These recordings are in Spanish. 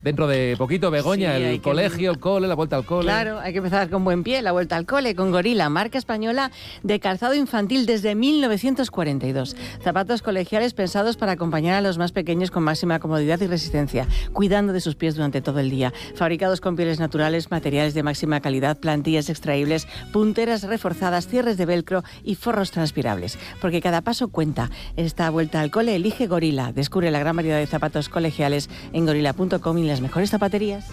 Dentro de poquito, Begoña, Sí, el colegio, el cole, la vuelta al cole. Claro, hay que empezar con buen pie, la vuelta al cole, con Gorila, marca española de calzado infantil desde 1942. Zapatos colegiales pensados para acompañar a los más pequeños con máxima comodidad y resistencia, cuidando de sus pies durante todo el día. Fabricados con pieles naturales, materiales de máxima calidad, plantillas extraíbles, punteras reforzadas, cierres de velcro y forros transpirables. Porque cada paso cuenta. Esta vuelta al cole elige Gorila. Descubre la gran variedad de zapatos colegiales en gorila.com y las mejores zapaterías.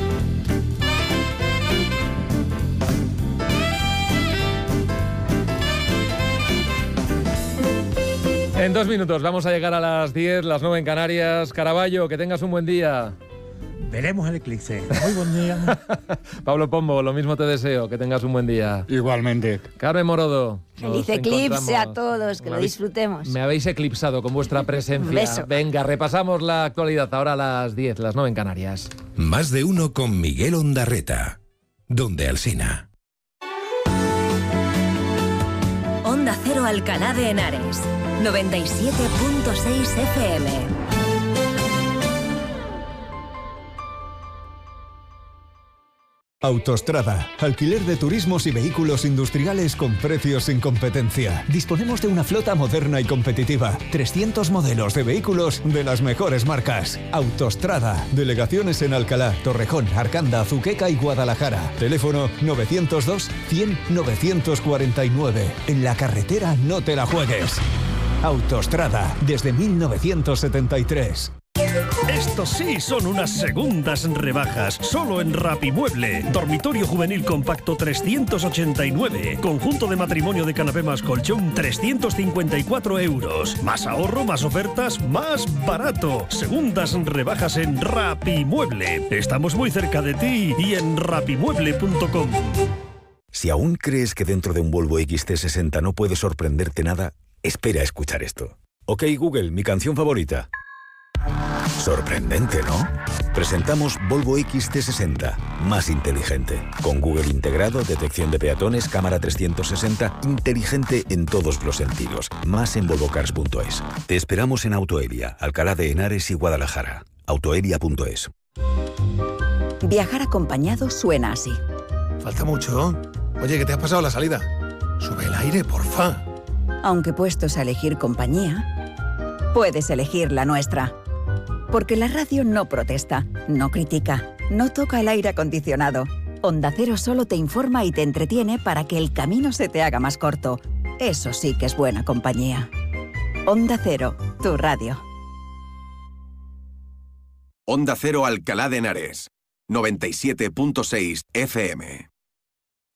En 2 minutos vamos a llegar a las 10, las 9 en Canarias. Caraballo, que tengas un buen día. Veremos el eclipse. Muy buen día. Pablo Pombo, lo mismo te deseo, que tengas un buen día. Igualmente. Carmen Morodo. Feliz eclipse a todos, que lo disfrutemos. Me habéis eclipsado con vuestra presencia. Un beso. Venga, repasamos la actualidad ahora a las 10, las 9 en Canarias. Más de uno con Miguel Ondarreta. Donde Alsina. Onda Cero Alcalá de Henares, 97.6 FM. Autostrada, alquiler de turismos y vehículos industriales con precios sin competencia. Disponemos de una flota moderna y competitiva. 300 modelos de vehículos de las mejores marcas. Autostrada, delegaciones en Alcalá, Torrejón, Arcanda, Azuqueca y Guadalajara. Teléfono 902 100 949. En la carretera no te la juegues. Autostrada, desde 1973. Estos sí son unas segundas rebajas, solo en Rapimueble. Dormitorio juvenil compacto 389. Conjunto de matrimonio de canapé más colchón 354 euros. Más ahorro, más ofertas, más barato. Segundas rebajas en Rapimueble. Estamos muy cerca de ti y en rapimueble.com. Si aún crees que dentro de un Volvo XC60 no puede sorprenderte nada, espera a escuchar esto. Ok, Google, mi canción favorita. Sorprendente, ¿no? Presentamos Volvo XC60, más inteligente. Con Google integrado, detección de peatones, cámara 360, inteligente en todos los sentidos. Más en volvocars.es. Te esperamos en Autoelia, Alcalá de Henares y Guadalajara. Autoelia.es. Viajar acompañado suena así. Falta mucho. Oye, ¿qué te has pasado la salida? Sube el aire, porfa. Aunque puestos a elegir compañía, puedes elegir la nuestra. Porque la radio no protesta, no critica, no toca el aire acondicionado. Onda Cero solo te informa y te entretiene para que el camino se te haga más corto. Eso sí que es buena compañía. Onda Cero, tu radio. Onda Cero Alcalá de Henares, 97.6 FM.